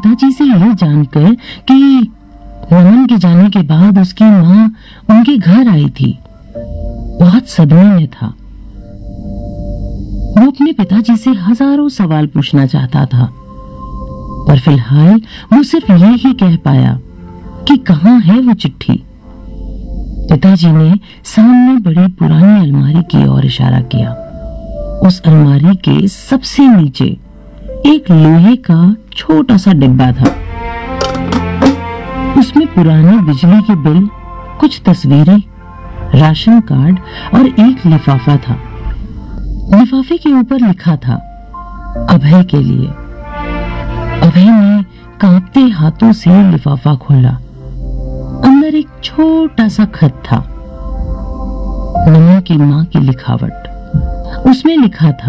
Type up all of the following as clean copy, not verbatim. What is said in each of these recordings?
पिताजी से यह जानकर कि नमन के जाने के बाद उसकी माँ उनके घर आई थी, बहुत सदमे में था। वो अपने पिताजी से हजारों सवाल पूछना चाहता था, पर फिलहाल वो सिर्फ ये ही कह पाया कि कहाँ है वो चिट्ठी। पिताजी ने सामने बड़ी पुरानी अलमारी की ओर इशारा किया। उस अलमारी के सबसे नीचे एक लोहे का छोटा सा डिब्बा था। उसमें पुराने बिजली के बिल, कुछ तस्वीरें, राशन कार्ड और एक लिफाफा था। लिफाफे के ऊपर लिखा था अभय के लिए। अभय ने कांपते हाथों से लिफाफा खोला। अंदर एक छोटा सा खत था, नमन की मां की लिखावट। उसमें लिखा था,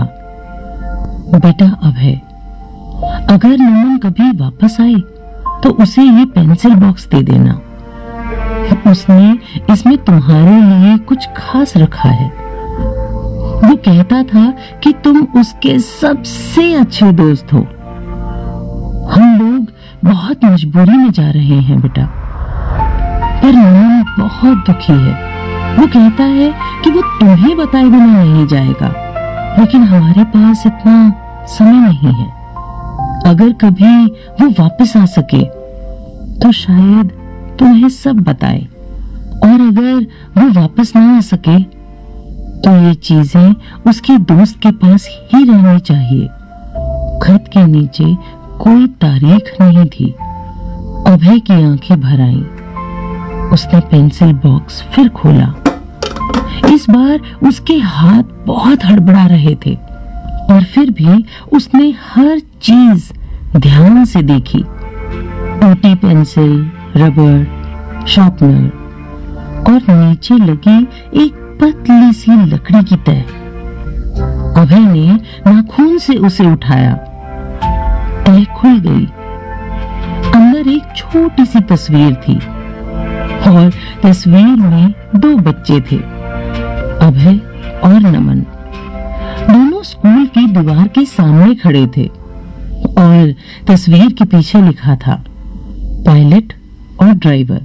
बेटा अभय, अगर नमन कभी वापस आए तो उसे ये पेंसिल बॉक्स दे देना। उसने इसमें तुम्हारे लिए कुछ खास रखा है। वो कहता था कि तुम उसके सबसे अच्छे दोस्त हो। हम लोग बहुत मजबूरी में जा रहे हैं बेटा, पर नमन बहुत दुखी है। वो कहता है कि वो तुम्हें बताए बिना नहीं जाएगा, लेकिन हमारे पास इतना समय नहीं है। अगर कभी वो वापस आ सके तो शायद तुम्हें सब बताए, और अगर वो वापस ना आ सके तो ये चीजें उसके दोस्त के पास ही रहनी चाहिए। खत के नीचे कोई तारीख नहीं थी। अभय की आंखें भर आईं। उसने पेंसिल बॉक्स फिर खोला। इस बार उसके हाथ बहुत हड़बड़ा रहे थे, और फिर भी उसने हर चीज ध्यान से देखी। टूटी पेंसिल, रबर, शार्पनर और नीचे लगी एक पतली सी लकड़ी की तह। अभय ने नाखून से उसे उठाया। तह खुल गई। अंदर एक छोटी सी तस्वीर थी, और तस्वीर में 2 बच्चे थे, अभय और नमन। दोनों स्कूल की दीवार के सामने खड़े थे, और तस्वीर के पीछे लिखा था पायलट और ड्राइवर।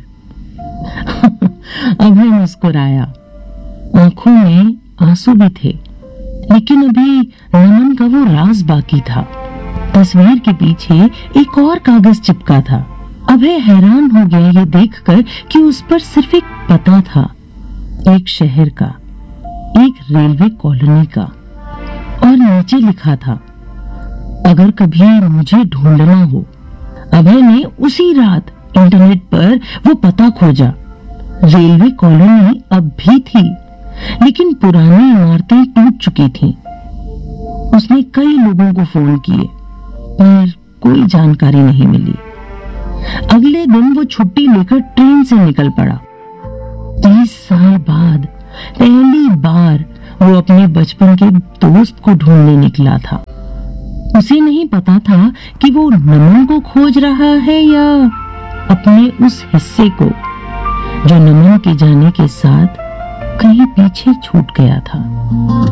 अभय मुस्कुराया। आंखों में आंसू भी थे, लेकिन अभी नमन का वो राज बाकी था। तस्वीर के पीछे एक और कागज चिपका था। अभय हैरान हो गया ये देखकर कि उस पर सिर्फ एक पता था, एक शहर का, एक रेलवे कॉलोनी का, और नीचे लिखा था, अगर कभी मुझे ढूंढना हो। अभय ने उसी रात इंटरनेट पर वो पता खोजा। रेलवे कॉलोनी अब भी थी, लेकिन पुरानी इमारतें टूट चुकी थीं। उसने कई लोगों को फोन किए, पर कोई जानकारी नहीं मिली। अगले दिन वो छुट्टी लेकर ट्रेन से निकल पड़ा। 30 साल बाद पहली बार वो अपने बचपन के दोस्त को ढूंढने निकला था। उसे नहीं पता था कि वो नमन को खोज रहा है या अपने उस हिस्से को, जो नमन के जाने के साथ कहीं पीछे छूट गया था।